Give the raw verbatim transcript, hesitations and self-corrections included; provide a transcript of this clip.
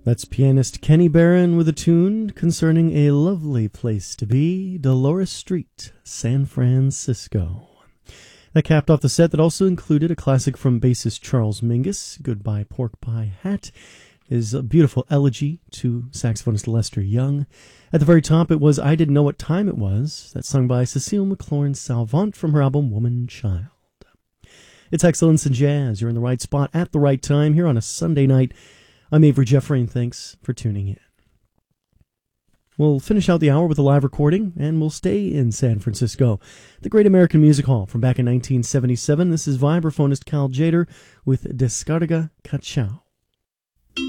That's pianist Kenny Barron with a tune concerning a lovely place to be, Dolores Street, San Francisco. That capped off the set that also included a classic from bassist Charles Mingus, Goodbye Pork Pie Hat, his beautiful elegy to saxophonist Lester Young. At the very top, it was I Didn't Know What Time It Was, that's sung by Cecile McLaurin Salvant from her album Woman Child. It's excellence in jazz. You're in the right spot at the right time here on a Sunday night. I'm Avery Jeffrey, and thanks for tuning in. We'll finish out the hour with a live recording, and we'll stay in San Francisco. The Great American Music Hall from back in nineteen seventy-seven. This is vibraphonist Cal Tjader with Descarga Cachao.